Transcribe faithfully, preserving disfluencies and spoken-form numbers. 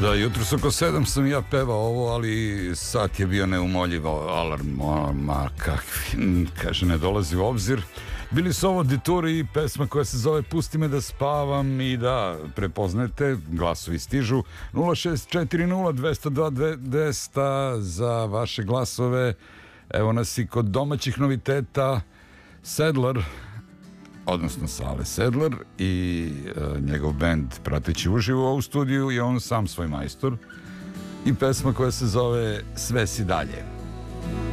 Da, jutros oko sedam sam ja pevao ovo, ali sat je bio neumoljiv alarm, ma kakvi, kaže, ne dolazi u obzir. Bili su ovo Deturi i pesma koja se zove Pusti me da spavam i da prepoznajte, glasovi stižu nula šest četiri nula dve zero dva dve zero zero za vaše glasove. Evo nas i kod domaćih noviteta. Sedler, odnosno Sale Sedler i uh, njegov bend prateći uživo u studiju i on sam svoj majstor i pesma koja se zove Sve si dalje.